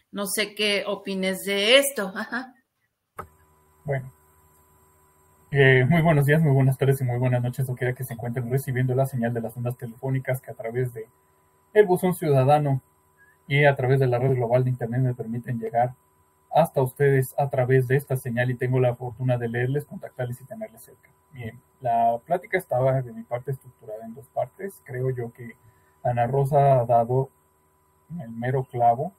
No sé qué opines de esto. Ajá. Bueno, muy buenos días, muy buenas tardes y muy buenas noches, donde quiera que se encuentren recibiendo la señal de las ondas telefónicas que a través de el buzón ciudadano y a través de la red global de internet me permiten llegar hasta ustedes a través de esta señal y tengo la fortuna de leerles, contactarles y tenerles cerca. Bien, la plática estaba de mi parte estructurada en dos partes. Creo yo que Ana Rosa ha dado el mero clavo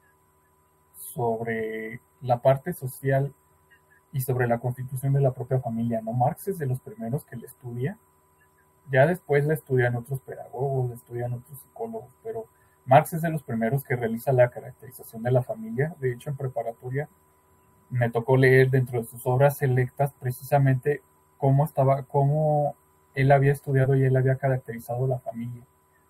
sobre la parte social y sobre la constitución de la propia familia, ¿no? Marx es de los primeros que la estudia, ya después la estudian otros pedagogos, la estudian otros psicólogos, pero Marx es de los primeros que realiza la caracterización de la familia. De hecho, en preparatoria me tocó leer dentro de sus obras selectas precisamente cómo él había estudiado y él había caracterizado la familia.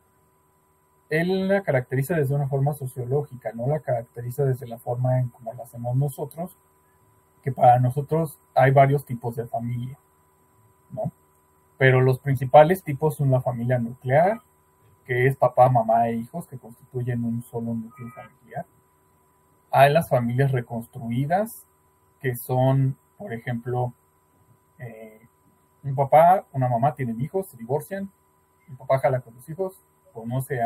Él la caracteriza desde una forma sociológica, no la caracteriza desde la forma en como la hacemos nosotros, que para nosotros hay varios tipos de familia, ¿no? Pero los principales tipos son la familia nuclear, que es papá, mamá e hijos, que constituyen un solo núcleo familiar. Hay las familias reconstruidas, que son, por ejemplo, eh, un papá, una mamá tienen hijos, se divorcian, el papá jala con los hijos, conoce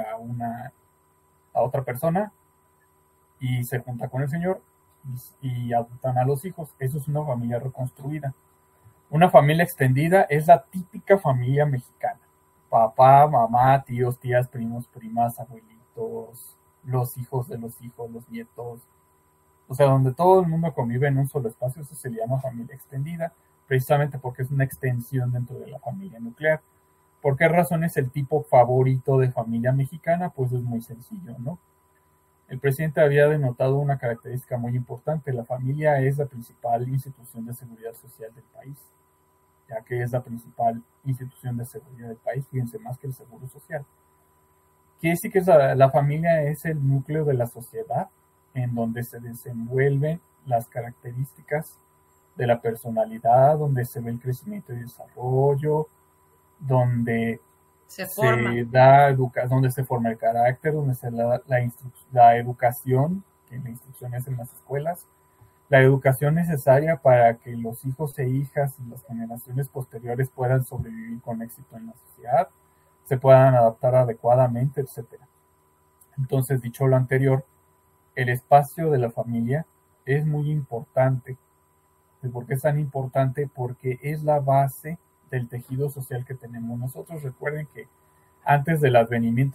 a otra persona y se junta con el señor y adoptan a los hijos. Eso es una familia reconstruida. Una familia extendida es la típica familia mexicana. Papá, mamá, tíos, tías, primos, primas, abuelitos, los hijos, los nietos. O sea, donde todo el mundo convive en un solo espacio, eso se le llama familia extendida, precisamente porque es una extensión dentro de la familia nuclear. ¿Por qué razón es el tipo favorito de familia mexicana? Pues es muy sencillo, ¿no? El presidente había denotado una característica muy importante. La familia es la principal institución de seguridad social del país, ya que es la principal institución de seguridad del país, fíjense, más que el seguro social. Quiere decir que la familia es el núcleo de la sociedad en donde se desenvuelven las características de la personalidad, donde se ve el crecimiento y desarrollo, donde Se forma. donde se forma el carácter, donde se da la educación, que la instrucción es en las escuelas, la educación necesaria para que los hijos e hijas y las generaciones posteriores puedan sobrevivir con éxito en la sociedad, se puedan adaptar adecuadamente, etcétera. Entonces, dicho lo anterior, el espacio de la familia es muy importante. ¿Y por qué es tan importante? Porque es la base del tejido social que tenemos nosotros. Recuerden que antes del advenimiento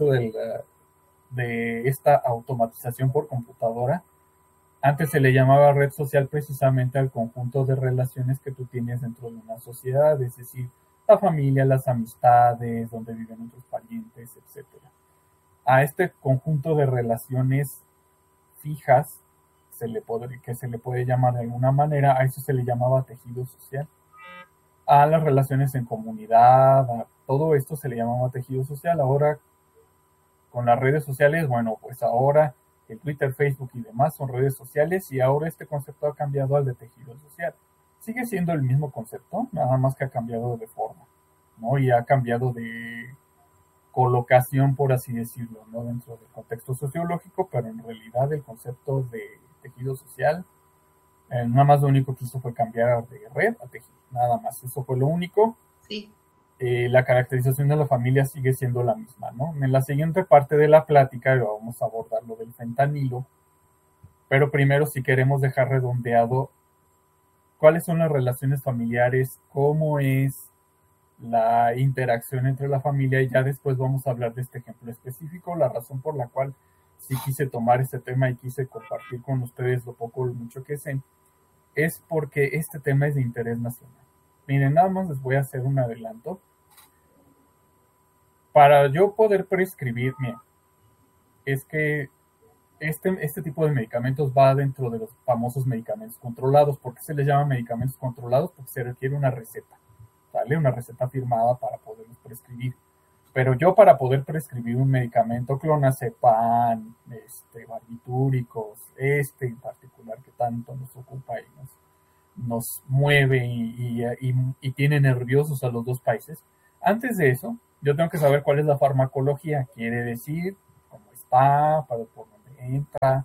de esta automatización por computadora, antes se le llamaba red social precisamente al conjunto de relaciones que tú tienes dentro de una sociedad, es decir, la familia, las amistades, donde viven otros parientes, etcétera. A este conjunto de relaciones fijas, que se le puede llamar de alguna manera, a eso se le llamaba tejido social. A las relaciones en comunidad, a todo esto se le llamaba tejido social. Ahora, con las redes sociales, bueno, pues ahora el Twitter, Facebook y demás son redes sociales y ahora este concepto ha cambiado al de tejido social. Sigue siendo el mismo concepto, nada más que ha cambiado de forma, ¿no? Y ha cambiado de colocación, por así decirlo, ¿no? Dentro del contexto sociológico, pero en realidad el concepto de tejido social, nada más lo único que hizo fue cambiar de red a tejido, nada más, eso fue lo único. Sí. La caracterización de la familia sigue siendo la misma, ¿no? En la siguiente parte de la plática vamos a abordar lo del fentanilo, pero primero si queremos dejar redondeado cuáles son las relaciones familiares, cómo es la interacción entre la familia y ya después vamos a hablar de este ejemplo específico, la razón por la cual sí quise tomar este tema y quise compartir con ustedes lo poco o lo mucho que sé, es porque este tema es de interés nacional. Miren, nada más les voy a hacer un adelanto. Para yo poder prescribir, miren, es que este tipo de medicamentos va dentro de los famosos medicamentos controlados. ¿Por qué se les llama medicamentos controlados? Porque se requiere una receta, ¿vale? Una receta firmada para poderlos prescribir. Pero yo para poder prescribir un medicamento, clonazepam, barbitúricos, en particular que tanto nos ocupa y nos mueve y tiene nerviosos a los dos países, antes de eso, yo tengo que saber cuál es la farmacología, quiere decir cómo está, por dónde entra,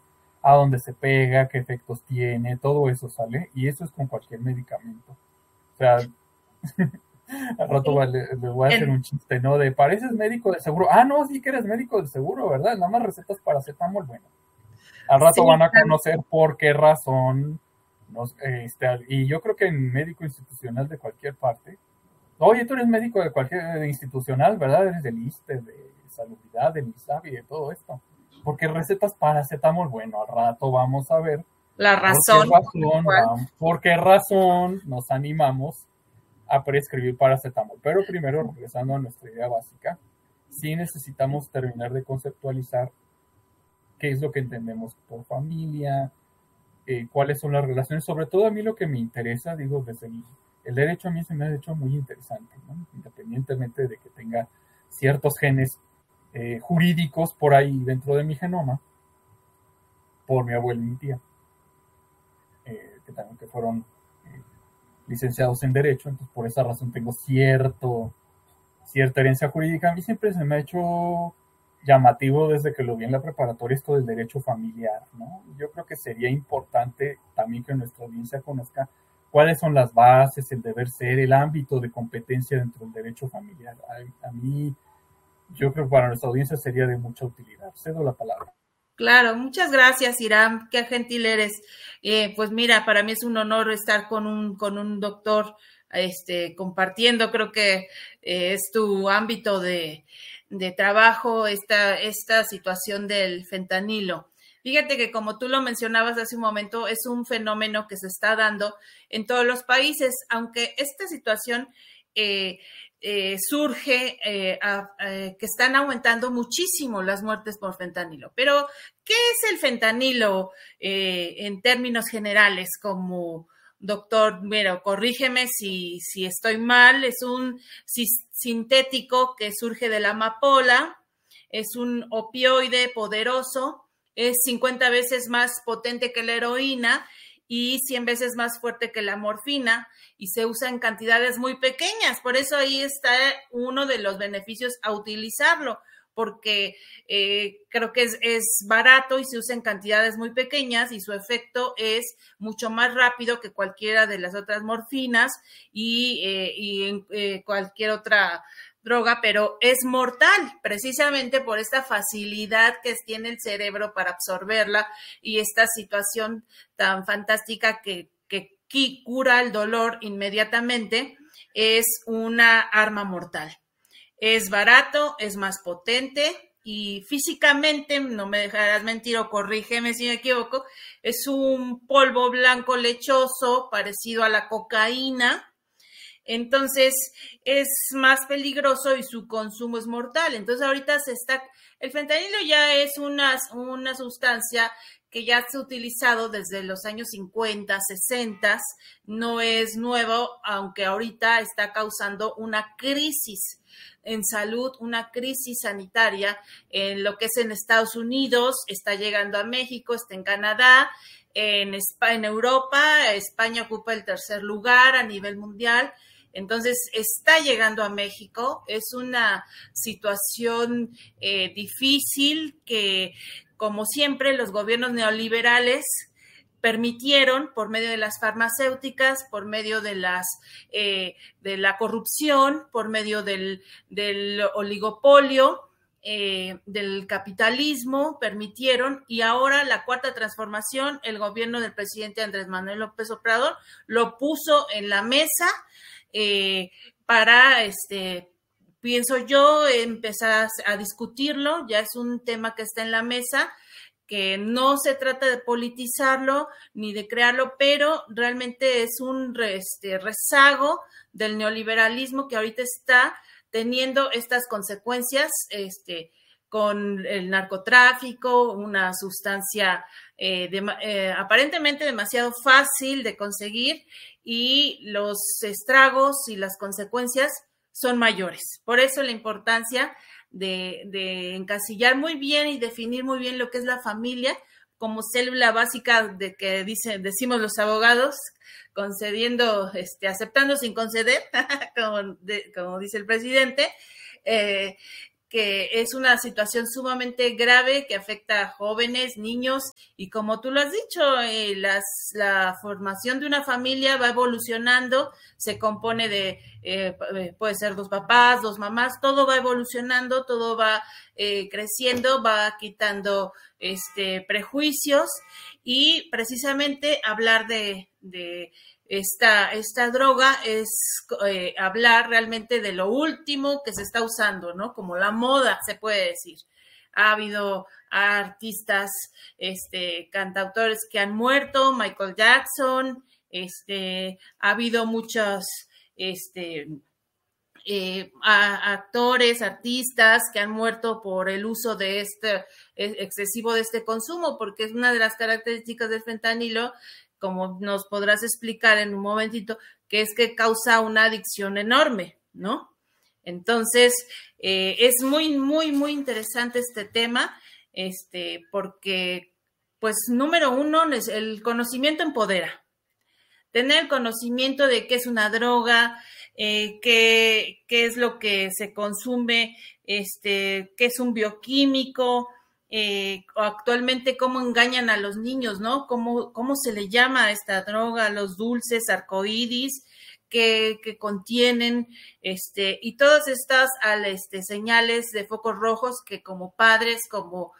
a dónde se pega, qué efectos tiene, todo eso sale, y eso es con cualquier medicamento. O sea, al rato le voy a hacer un chiste, ¿no? De, pareces médico de seguro. Ah, no, sí que eres médico de seguro, ¿verdad? Nada más recetas paracetamol, bueno. Al rato van a conocer por qué razón, y yo creo que en médico institucional de cualquier parte, oye, tú eres médico de cualquier institucional, ¿verdad? Eres del ISSSTE, de Salubridad, del INSABI, de todo esto. Porque recetas paracetamol, bueno, al rato vamos a ver la razón. por qué razón nos animamos a prescribir paracetamol. Pero primero, regresando a nuestra idea básica, sí necesitamos terminar de conceptualizar qué es lo que entendemos por familia, cuáles son las relaciones. Sobre todo a mí lo que me interesa, digo, desde el derecho a mí se me ha hecho muy interesante, ¿no? Independientemente de que tenga ciertos genes jurídicos por ahí dentro de mi genoma, por mi abuelo y mi tía, que también que fueron licenciados en Derecho, entonces por esa razón tengo cierta herencia jurídica. A mí siempre se me ha hecho llamativo desde que lo vi en la preparatoria esto del derecho familiar, ¿no? Yo creo que sería importante también que nuestra audiencia conozca cuáles son las bases, el deber ser, el ámbito de competencia dentro del derecho familiar. A mí, yo creo que para nuestra audiencia sería de mucha utilidad. Cedo la palabra. Claro, muchas gracias, Iram, qué gentil eres. Pues mira, para mí es un honor estar con un doctor compartiendo, creo que es tu ámbito de trabajo, esta situación del fentanilo. Fíjate que como tú lo mencionabas hace un momento, es un fenómeno que se está dando en todos los países, aunque esta situación surge que están aumentando muchísimo las muertes por fentanilo. Pero, ¿qué es el fentanilo en términos generales? Como doctor, mira, corrígeme si estoy mal, es un sintético que surge de la amapola, es un opioide poderoso, es 50 veces más potente que la heroína y 100 veces más fuerte que la morfina y se usa en cantidades muy pequeñas. Por eso ahí está uno de los beneficios a utilizarlo, porque creo que es barato y se usa en cantidades muy pequeñas y su efecto es mucho más rápido que cualquiera de las otras morfinas y cualquier otra droga, pero es mortal precisamente por esta facilidad que tiene el cerebro para absorberla y esta situación tan fantástica que cura el dolor inmediatamente. Es una arma mortal. Es barato, es más potente y físicamente, no me dejarás mentir o corrígeme si me equivoco, es un polvo blanco lechoso parecido a la cocaína. Entonces es más peligroso y su consumo es mortal. Entonces ahorita el fentanilo ya es una sustancia que ya se ha utilizado desde los años 50, 60, no es nuevo, aunque ahorita está causando una crisis en salud, una crisis sanitaria en lo que es en Estados Unidos, está llegando a México, está en Canadá, en Europa, España ocupa el tercer lugar a nivel mundial. Entonces, está llegando a México. Es una situación difícil que, como siempre, los gobiernos neoliberales permitieron por medio de las farmacéuticas, por medio de la corrupción, por medio del oligopolio, del capitalismo, permitieron, y ahora la cuarta transformación, el gobierno del presidente Andrés Manuel López Obrador lo puso en la mesa para, pienso yo, empezar a discutirlo. Ya es un tema que está en la mesa, que no se trata de politizarlo ni de crearlo, pero realmente es un rezago del neoliberalismo que ahorita está teniendo estas consecuencias con el narcotráfico, una sustancia aparentemente demasiado fácil de conseguir, y los estragos y las consecuencias son mayores. Por eso la importancia de encasillar muy bien y definir muy bien lo que es la familia como célula básica de que decimos los abogados, concediendo, aceptando sin conceder, como dice el presidente, que es una situación sumamente grave que afecta a jóvenes, niños, y como tú lo has dicho, la formación de una familia va evolucionando, se compone de, puede ser 2 papás, 2 mamás, todo va evolucionando, todo va creciendo, va quitando prejuicios, y precisamente hablar de esta droga es hablar realmente de lo último que se está usando, ¿no? Como la moda, se puede decir. Ha habido artistas, cantautores que han muerto, Michael Jackson, ha habido muchos, actores, artistas que han muerto por el uso de excesivo de este consumo, porque es una de las características del fentanilo, como nos podrás explicar en un momentito, que es que causa una adicción enorme, ¿no? Entonces, es muy, muy, muy interesante este tema, porque, pues, número uno, el conocimiento empodera. Tener conocimiento de qué es una droga, qué es lo que se consume, qué es un bioquímico, actualmente cómo engañan a los niños, ¿no? Cómo se le llama a esta droga, los dulces, arcoíris, que contienen, y todas estas señales de focos rojos que como padres, como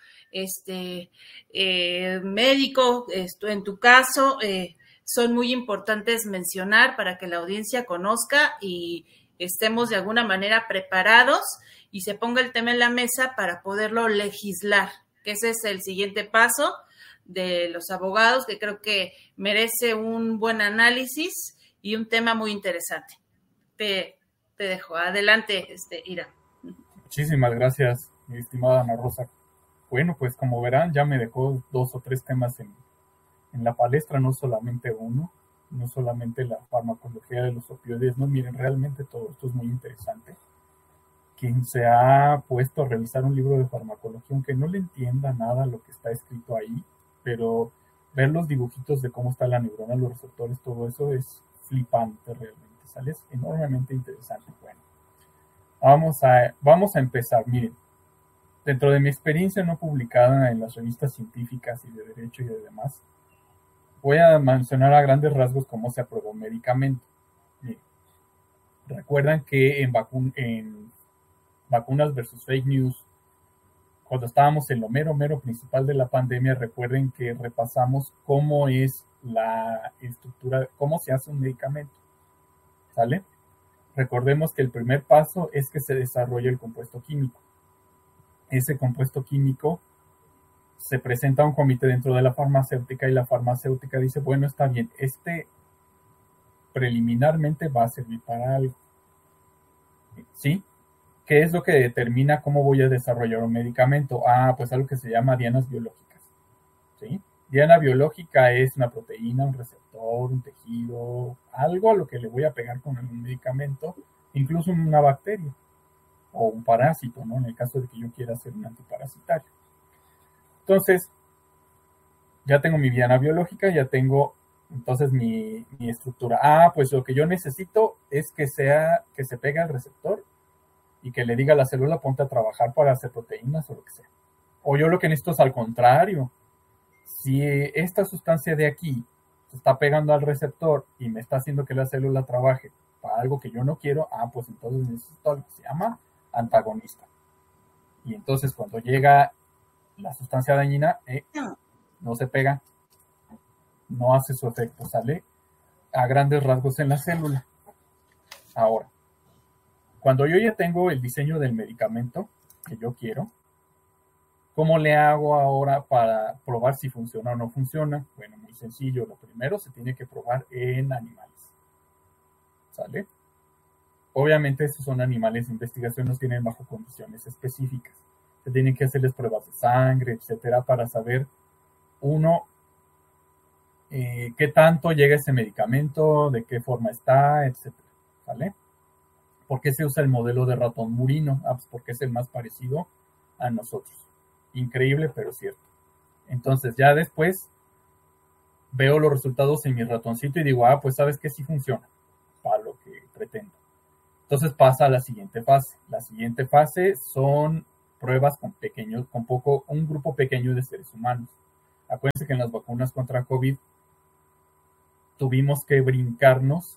médico, en tu caso, son muy importantes mencionar para que la audiencia conozca y estemos de alguna manera preparados y se ponga el tema en la mesa para poderlo legislar, que ese es el siguiente paso de los abogados, que creo que merece un buen análisis y un tema muy interesante. Te dejo. Adelante, Ira. Muchísimas gracias, mi estimada Ana Rosa. Bueno, pues como verán, ya me dejó 2 o 3 temas en la palestra, no solamente uno, no solamente la farmacología de los opioides, no, miren, realmente todo esto es muy interesante. Quien se ha puesto a revisar un libro de farmacología, aunque no le entienda nada lo que está escrito ahí, pero ver los dibujitos de cómo está la neurona, los receptores, todo eso es flipante realmente, ¿sale? Es enormemente interesante. Bueno, vamos a empezar, miren. Dentro de mi experiencia no publicada en las revistas científicas y de derecho y de demás, voy a mencionar a grandes rasgos cómo se aprobó un medicamento. Miren, recuerdan que en vacunas versus fake news, cuando estábamos en lo mero principal de la pandemia, recuerden que repasamos cómo es la estructura, cómo se hace un medicamento, ¿sale? Recordemos que el primer paso es que se desarrolle el compuesto químico. Ese compuesto químico se presenta a un comité dentro de la farmacéutica y la farmacéutica dice, bueno, está bien, preliminarmente va a servir para algo. ¿Sí? ¿Qué es lo que determina cómo voy a desarrollar un medicamento? Pues algo que se llama dianas biológicas. ¿Sí? Diana biológica es una proteína, un receptor, un tejido, algo a lo que le voy a pegar con un medicamento, incluso una bacteria o un parásito, ¿no? En el caso de que yo quiera hacer un antiparasitario. Entonces, ya tengo mi diana biológica, ya tengo entonces mi estructura. Pues lo que yo necesito es que se pegue al receptor y que le diga a la célula, ponte a trabajar para hacer proteínas o lo que sea. O yo lo que necesito es al contrario. Si esta sustancia de aquí se está pegando al receptor y me está haciendo que la célula trabaje para algo que yo no quiero, pues entonces necesito algo que se llama antagonista. Y entonces cuando llega la sustancia dañina, no se pega, no hace su efecto, sale a grandes rasgos en la célula. Ahora, cuando yo ya tengo el diseño del medicamento que yo quiero, ¿cómo le hago ahora para probar si funciona o no funciona? Bueno, muy sencillo. Lo primero se tiene que probar en animales. ¿Sale? Obviamente estos son animales de investigación, los tienen bajo condiciones específicas. Se tienen que hacerles pruebas de sangre, etcétera, para saber, uno, qué tanto llega ese medicamento, de qué forma está, etcétera. ¿Vale? ¿Por qué se usa el modelo de ratón murino? Pues porque es el más parecido a nosotros. Increíble, pero cierto. Entonces, ya después veo los resultados en mi ratoncito y digo, pues sabes que sí funciona para lo que pretendo. Entonces pasa a la siguiente fase. La siguiente fase son pruebas un grupo pequeño de seres humanos. Acuérdense que en las vacunas contra COVID tuvimos que brincarnos,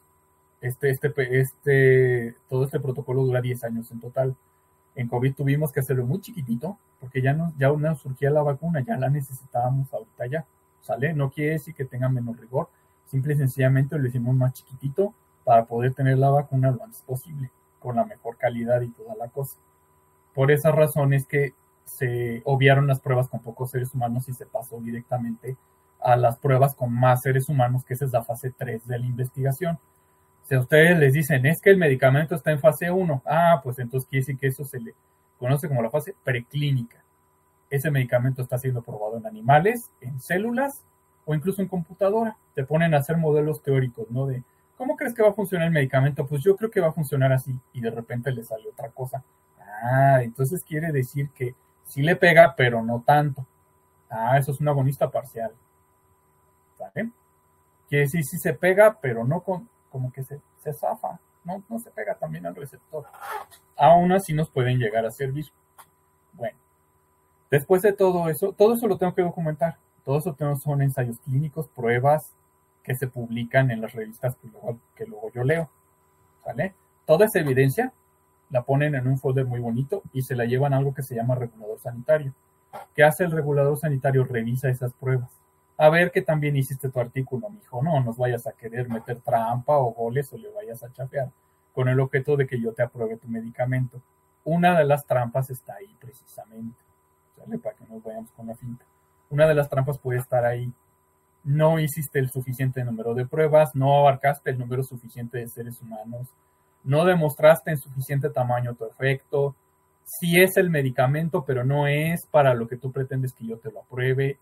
todo este protocolo dura 10 años en total. En COVID tuvimos que hacerlo muy chiquitito, porque ya no surgía la vacuna, ya la necesitábamos ahorita ya, ¿sale? No quiere decir que tenga menos rigor, simple y sencillamente lo hicimos más chiquitito para poder tener la vacuna lo antes posible, con la mejor calidad y toda la cosa. Por esa razón es que se obviaron las pruebas con pocos seres humanos y se pasó directamente a las pruebas con más seres humanos, que esa es la fase 3 de la investigación. Si a ustedes les dicen, es que el medicamento está en fase 1, pues entonces quiere decir que eso se le conoce como la fase preclínica. Ese medicamento está siendo probado en animales, en células o incluso en computadora. Te ponen a hacer modelos teóricos, ¿no? De, ¿cómo crees que va a funcionar el medicamento? Pues yo creo que va a funcionar así, y de repente le sale otra cosa. Entonces quiere decir que sí le pega, pero no tanto. Eso es un agonista parcial. ¿Vale? Quiere decir sí se pega, pero no como que se zafa, no se pega también al receptor. Aún así nos pueden llegar a servir. Bueno, después de todo eso lo tengo que documentar. Todo eso son ensayos clínicos, pruebas que se publican en las revistas que luego yo leo. ¿Vale? Toda esa evidencia la ponen en un folder muy bonito y se la llevan a algo que se llama regulador sanitario. ¿Qué hace el regulador sanitario? Revisa esas pruebas. A ver que también hiciste tu artículo, mijo. No nos vayas a querer meter trampa o goles o le vayas a chafear con el objeto de que yo te apruebe tu medicamento. Una de las trampas está ahí precisamente. ¿Sale? Para que nos vayamos con la finta. Una de las trampas puede estar ahí. No hiciste el suficiente número de pruebas, no abarcaste el número suficiente de seres humanos, no demostraste en suficiente tamaño tu efecto. Sí es el medicamento, pero no es para lo que tú pretendes que yo te lo apruebe.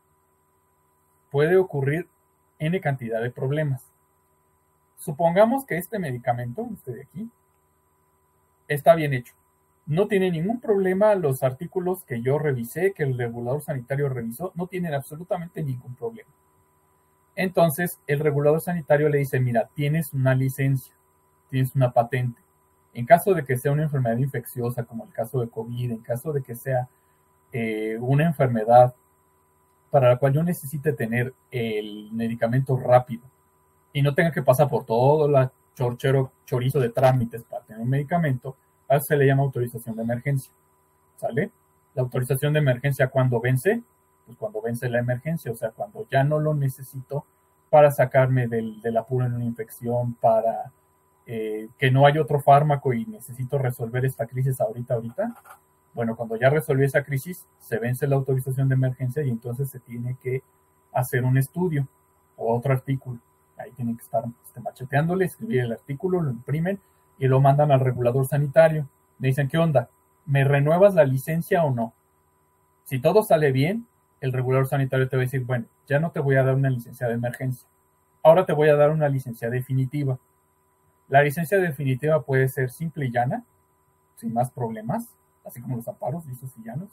Puede ocurrir N cantidad de problemas. Supongamos que este medicamento, este de aquí, está bien hecho. No tiene ningún problema. Los artículos que yo revisé, que el regulador sanitario revisó, no tienen absolutamente ningún problema. Entonces, el regulador sanitario le dice, mira, tienes una licencia, tienes una patente. En caso de que sea una enfermedad infecciosa, como el caso de COVID, en caso de que sea una enfermedad para la cual yo necesite tener el medicamento rápido y no tenga que pasar por todo el chorizo de trámites para tener un medicamento, a eso se le llama autorización de emergencia. ¿Sale? La autorización de emergencia, ¿cuándo vence? Pues cuando vence la emergencia, o sea, cuando ya no lo necesito para sacarme del apuro en una infección, para que no hay otro fármaco y necesito resolver esta crisis ahorita. Bueno, cuando ya resolví esa crisis, se vence la autorización de emergencia y entonces se tiene que hacer un estudio o otro artículo. Ahí tienen que estar macheteándole, escribir el artículo, lo imprimen y lo mandan al regulador sanitario. Le dicen, ¿qué onda? ¿Me renuevas la licencia o no? Si todo sale bien, el regulador sanitario te va a decir, bueno, ya no te voy a dar una licencia de emergencia. Ahora te voy a dar una licencia definitiva. La licencia definitiva puede ser simple y llana, sin más problemas, así como los amparos, lisos y llanos.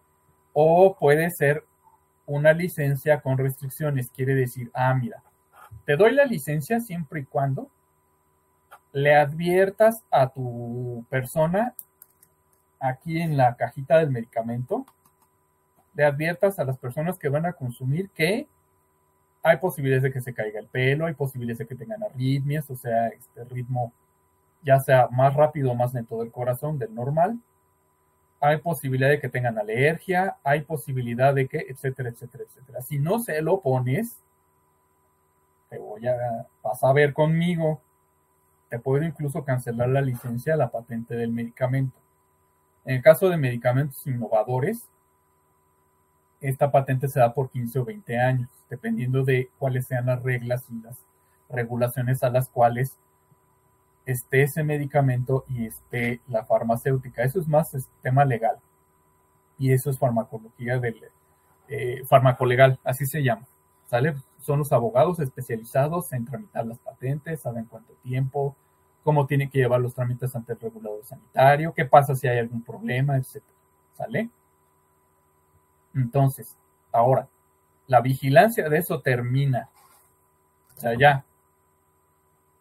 O puede ser una licencia con restricciones. Quiere decir, mira, te doy la licencia siempre y cuando le adviertas a tu persona aquí en la cajita del medicamento, le adviertas a las personas que van a consumir que hay posibilidades de que se caiga el pelo, hay posibilidades de que tengan arritmias, o sea, este ritmo ya sea más rápido o más lento del corazón, del normal. Hay posibilidad de que tengan alergia, hay posibilidad de que, etcétera, etcétera, etcétera. Si no se lo pones, vas a ver conmigo, te puedo incluso cancelar la licencia, la patente del medicamento. En el caso de medicamentos innovadores, esta patente se da por 15 o 20 años, dependiendo de cuáles sean las reglas y las regulaciones a las cuales esté ese medicamento y esté la farmacéutica. Eso es más tema legal. Y eso es farmacología farmacolegal, así se llama. ¿Sale? Son los abogados especializados en tramitar las patentes, saben cuánto tiempo, cómo tienen que llevar los trámites ante el regulador sanitario, qué pasa si hay algún problema, etcétera. ¿Sale? Entonces, ahora, la vigilancia de eso termina. O sea, ya.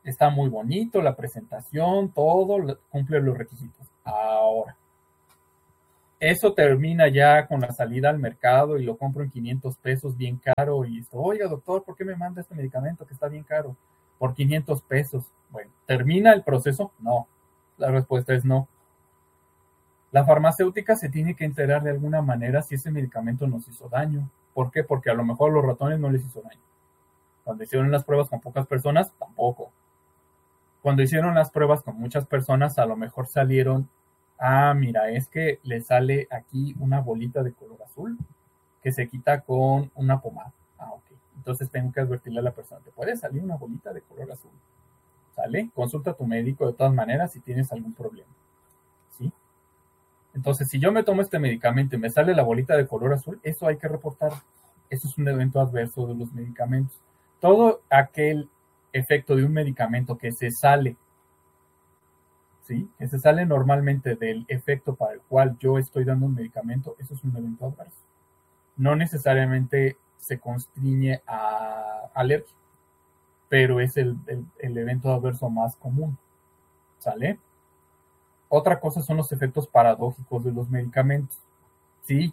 Está muy bonito, la presentación, todo cumple los requisitos. Ahora, eso termina ya con la salida al mercado y lo compro en 500 pesos bien caro y esto, oiga doctor, ¿por qué me manda este medicamento que está bien caro? Por 500 pesos. Bueno, ¿termina el proceso? No. La respuesta es no. La farmacéutica se tiene que enterar de alguna manera si ese medicamento nos hizo daño. ¿Por qué? Porque a lo mejor a los ratones no les hizo daño. Cuando hicieron las pruebas con pocas personas, tampoco. Cuando hicieron las pruebas con muchas personas, a lo mejor salieron, mira, es que le sale aquí una bolita de color azul que se quita con una pomada. Ok. Entonces tengo que advertirle a la persona, te puede salir una bolita de color azul. ¿Sale? Consulta a tu médico de todas maneras si tienes algún problema. ¿Sí? Entonces, si yo me tomo este medicamento y me sale la bolita de color azul, eso hay que reportar. Eso es un evento adverso de los medicamentos. Todo aquel efecto de un medicamento que se sale, ¿sí? Que se sale normalmente del efecto para el cual yo estoy dando un medicamento, eso es un evento adverso. No necesariamente se constriñe a alergia, pero es el evento adverso más común, ¿sale? Otra cosa son los efectos paradójicos de los medicamentos. Sí,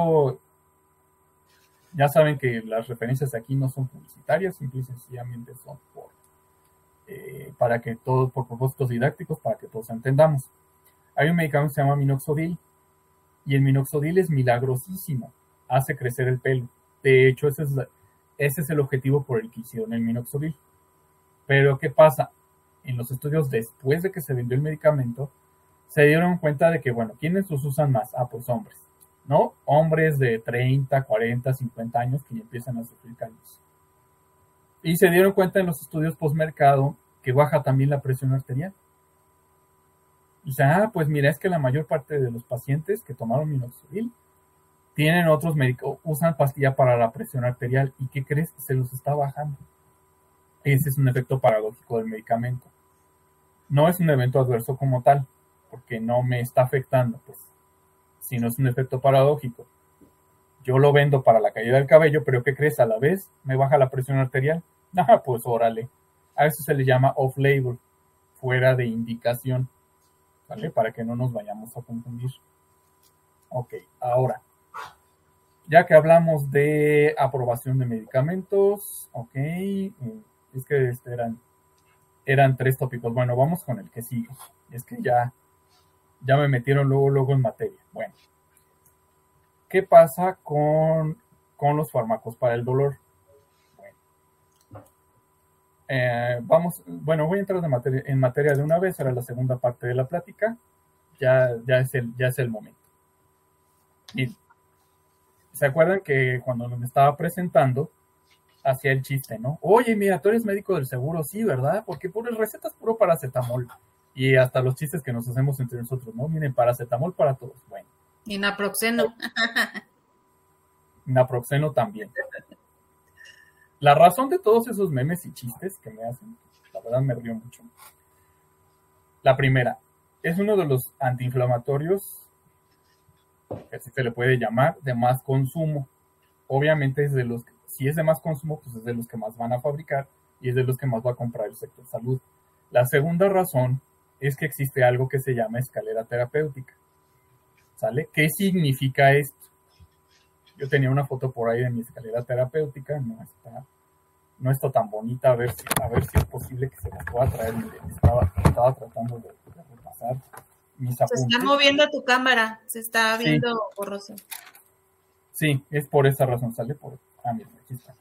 ya saben que las referencias aquí no son publicitarias, simple y sencillamente son por propósitos didácticos, para que todos entendamos. Hay un medicamento que se llama minoxidil, y el minoxidil es milagrosísimo, hace crecer el pelo. De hecho, ese es el objetivo por el que hicieron el minoxidil. Pero, ¿qué pasa? En los estudios después de que se vendió el medicamento, se dieron cuenta de que, bueno, ¿quiénes los usan más? Pues hombres, ¿no? Hombres de 30, 40, 50 años que ya empiezan a sufrir callos. Y se dieron cuenta en los estudios postmercado que baja también la presión arterial. Y dice, pues mira, es que la mayor parte de los pacientes que tomaron minoxidil tienen otros médicos, usan pastilla para la presión arterial. ¿Y qué crees? Se los está bajando. Ese es un efecto paradójico del medicamento. No es un evento adverso como tal, porque no me está afectando, pues, si no es un efecto paradójico. Yo lo vendo para la caída del cabello, pero ¿qué crees? A la vez me baja la presión arterial. Pues órale. A eso se le llama off-label, fuera de indicación, ¿vale? Para que no nos vayamos a confundir. Ok, ahora, ya que hablamos de aprobación de medicamentos, ok, es que eran 3 tópicos. Bueno, vamos con el que sigue. Es que ya me metieron luego en materia. Bueno, ¿qué pasa con los fármacos para el dolor? Voy a entrar en materia de una vez, era la segunda parte de la plática. Ya es el momento. Miren, ¿se acuerdan que cuando me estaba presentando hacía el chiste, ¿no? Oye, mira, tú eres médico del seguro, sí, ¿verdad? Porque puras recetas puro paracetamol. Y hasta los chistes que nos hacemos entre nosotros, ¿no? Miren, paracetamol para todos. Bueno. Y naproxeno. Naproxeno también. La razón de todos esos memes y chistes que me hacen, la verdad me río mucho. La primera, es uno de los antiinflamatorios, que así se le puede llamar, de más consumo. Obviamente si es de más consumo, pues es de los que más van a fabricar y es de los que más va a comprar el sector salud. La segunda razón es que existe algo que se llama escalera terapéutica. ¿Sale? ¿Qué significa esto? Yo tenía una foto por ahí de mi escalera terapéutica, no está tan bonita, a ver si es posible que se las pueda traer. Estaba tratando de repasar mis apuntes. Se está moviendo tu cámara, se está viendo borroso. Sí, es por esa razón, sale mira, aquí está.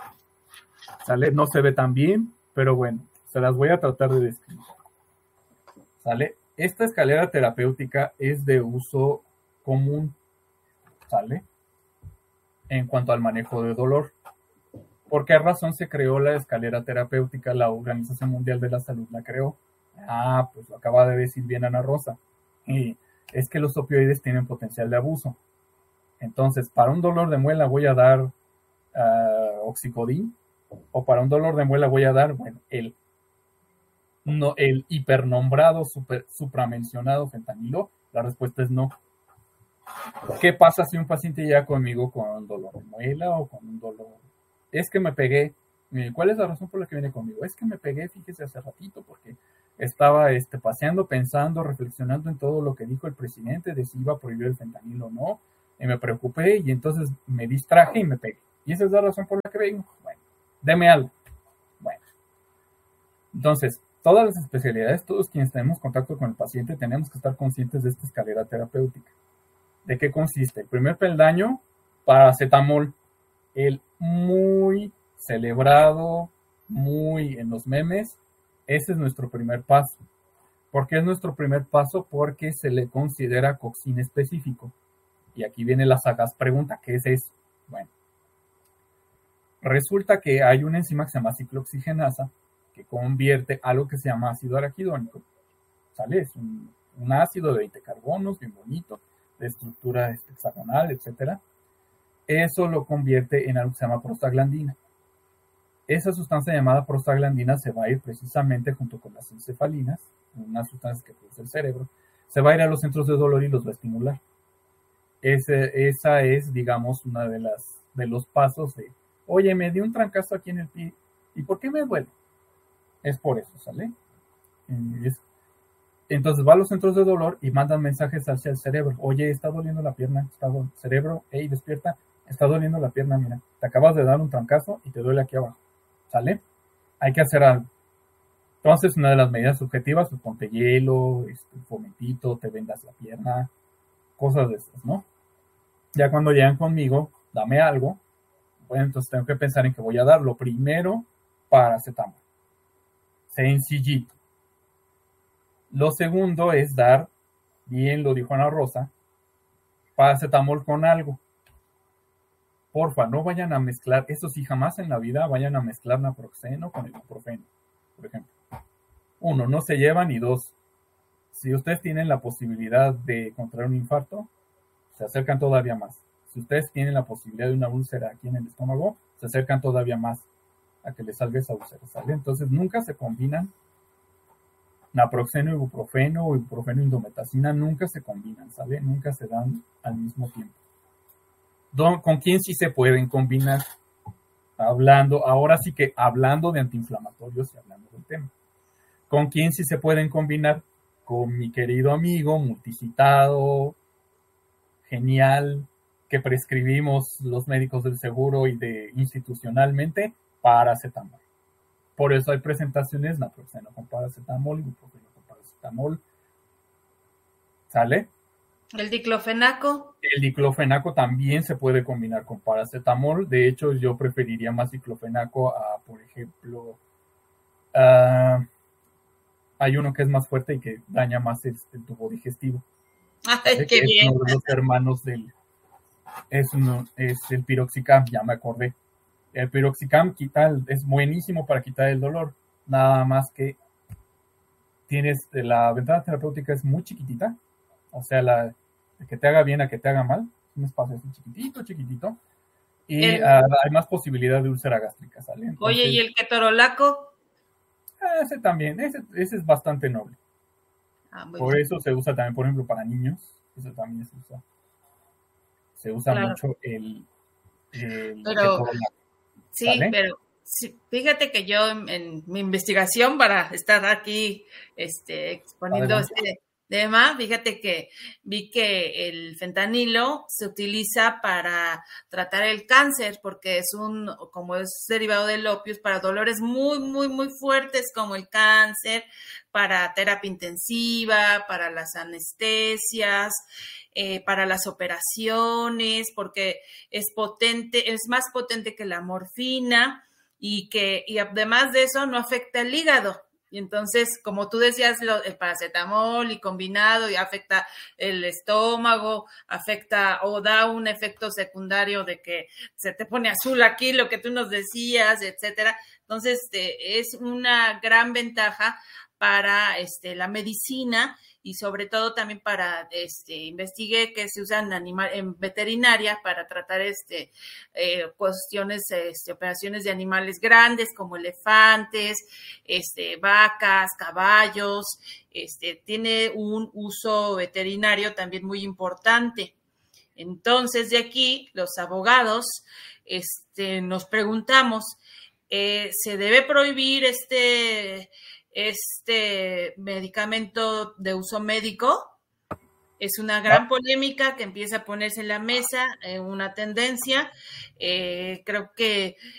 Sale, no se ve tan bien, pero bueno, se las voy a tratar de describir. ¿Sale? Esta escalera terapéutica es de uso común, ¿sale? En cuanto al manejo de dolor. ¿Por qué razón se creó la escalera terapéutica? La Organización Mundial de la Salud la creó. Pues lo acaba de decir bien Ana Rosa. Y es que los opioides tienen potencial de abuso. Entonces, para un dolor de muela voy a dar oxicodín, o para un dolor de muela voy a dar, el hipernombrado, supramencionado fentanilo. La respuesta es no. ¿Qué pasa si un paciente llega conmigo con un dolor de muela o con un dolor? Es que me pegué. ¿Cuál es la razón por la que viene conmigo? Es que me pegué, fíjese, hace ratito, porque estaba paseando, pensando, reflexionando en todo lo que dijo el presidente de si iba a prohibir el fentanilo o no, y me preocupé y entonces me distraje y me pegué. Y esa es la razón por la que vengo. Bueno, deme algo. Bueno, entonces, todas las especialidades, todos quienes tenemos contacto con el paciente, tenemos que estar conscientes de esta escalera terapéutica. ¿De qué consiste? El primer peldaño, paracetamol, el muy celebrado, muy en los memes. Ese es nuestro primer paso. ¿Por qué es nuestro primer paso? Porque se le considera coxín específico. Y aquí viene la sagaz pregunta, ¿qué es eso? Bueno, resulta que hay una enzima que se llama ciclooxigenasa que convierte algo que se llama ácido araquidónico, ¿sale? Es un ácido de 20 carbonos, bien bonito, de estructura hexagonal, etcétera. Eso lo convierte en algo que se llama prostaglandina. Esa sustancia llamada prostaglandina se va a ir precisamente junto con las encefalinas, unas sustancias que produce el cerebro, se va a ir a los centros de dolor y los va a estimular. Esa es, digamos, una de los pasos de, oye, me di un trancazo aquí en el pie, ¿y por qué me duele? Es por eso, ¿sale? Entonces va a los centros de dolor y mandan mensajes hacia el cerebro. Oye, está doliendo la pierna, cerebro, hey, despierta, está doliendo la pierna, mira, te acabas de dar un trancazo y te duele aquí abajo, ¿sale? Hay que hacer algo. Entonces, una de las medidas subjetivas, pues ponte hielo, fomentito, te vendas la pierna, cosas de esas, ¿no? Ya cuando llegan conmigo, dame algo, bueno, entonces tengo que pensar en que voy a dar lo primero, paracetamol. Sencillito. Lo segundo es dar, bien lo dijo Ana Rosa, paracetamol con algo. Porfa, no vayan a mezclar, eso sí, jamás en la vida vayan a mezclar naproxeno con ibuprofeno, por ejemplo. 1, no se llevan, y 2, si ustedes tienen la posibilidad de contraer un infarto, se acercan todavía más. Si ustedes tienen la posibilidad de una úlcera aquí en el estómago, se acercan todavía más a que les salga esa úlcera, ¿sale? Entonces nunca se combinan naproxeno, ibuprofeno o ibuprofeno indometacina, nunca se combinan, ¿sale? Nunca se dan al mismo tiempo. ¿Con quién sí se pueden combinar? Ahora sí que hablando de antiinflamatorios y hablando del tema. ¿Con quién sí se pueden combinar? Con mi querido amigo multicitado, genial, que prescribimos los médicos del seguro y institucionalmente, paracetamol. Por eso hay presentaciones naproxeno con paracetamol, ibuprofeno con paracetamol. ¿Sale? ¿El diclofenaco? El diclofenaco también se puede combinar con paracetamol. De hecho, yo preferiría más diclofenaco a, por ejemplo, hay uno que es más fuerte y que daña más el tubo digestivo. ¡Ay, qué bien! Es uno de los hermanos es el piroxicam, ya me acordé. El piroxicam es buenísimo para quitar el dolor. Nada más que la ventana terapéutica es muy chiquitita. O sea, de que te haga bien a que te haga mal. Un espacio así chiquitito. Y hay más posibilidad de úlcera gástrica, ¿sale? Entonces, oye, ¿y el ketorolaco? Ese también, ese es bastante noble. Por eso se usa también, por ejemplo, para niños. Eso también se usa. Se usa claro. Mucho el ketorolaco. Sí, ¿vale? Pero sí, fíjate que yo en mi investigación para estar aquí exponiendo este tema, fíjate que vi que el fentanilo se utiliza para tratar el cáncer porque como es derivado del opio, para dolores muy, muy, muy fuertes como el cáncer, para terapia intensiva, para las anestesias, para las operaciones, porque es más potente que la morfina y además de eso no afecta el hígado. Y entonces, como tú decías, el paracetamol y combinado y afecta el estómago, afecta o da un efecto secundario de que se te pone azul aquí, lo que tú nos decías, etcétera. Entonces, es una gran ventaja para la medicina y sobre todo también para, investigué que se usan en veterinaria para tratar cuestiones, operaciones de animales grandes como elefantes, vacas, caballos, tiene un uso veterinario también muy importante. Entonces, de aquí, los abogados, nos preguntamos, se debe prohibir este medicamento de uso médico. Es una gran polémica que empieza a ponerse en la mesa, una tendencia. Creo que